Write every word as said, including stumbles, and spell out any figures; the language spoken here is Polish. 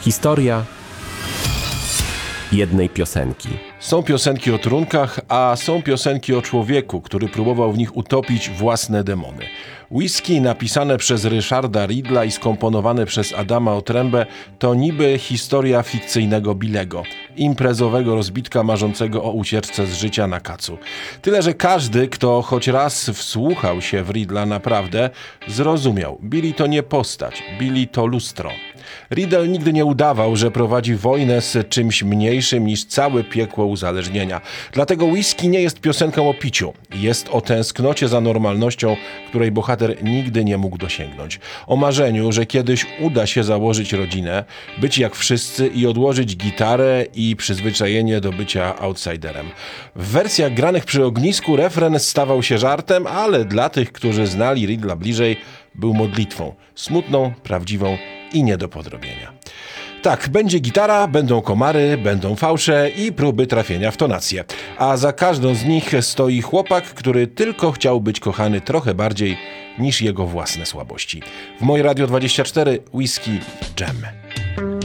Historia jednej piosenki. Są piosenki o trunkach, a są piosenki o człowieku, który próbował w nich utopić własne demony. Whisky napisane przez Richarda Riddla i skomponowane przez Adama Otrębę to niby historia fikcyjnego Billego, imprezowego rozbitka marzącego o ucieczce z życia na kacu. Tyle, że każdy, kto choć raz wsłuchał się w Riddla naprawdę, zrozumiał. Billy to nie postać, Billy to lustro. Riddle nigdy nie udawał, że prowadzi wojnę z czymś mniejszym niż całe piekło uzależnienia. Dlatego Whisky nie jest piosenką o piciu. Jest o tęsknocie za normalnością, której bohater nigdy nie mógł dosięgnąć. O marzeniu, że kiedyś uda się założyć rodzinę, być jak wszyscy i odłożyć gitarę i przyzwyczajenie do bycia outsiderem. W wersjach granych przy ognisku refren stawał się żartem, ale dla tych, którzy znali Riddla bliżej, był modlitwą. Smutną, prawdziwą i nie do podrobienia. Tak, będzie gitara, będą komary, będą fałsze i próby trafienia w tonację. A za każdą z nich stoi chłopak, który tylko chciał być kochany trochę bardziej niż jego własne słabości. W Moje Radio dwadzieścia cztery Whisky Jam.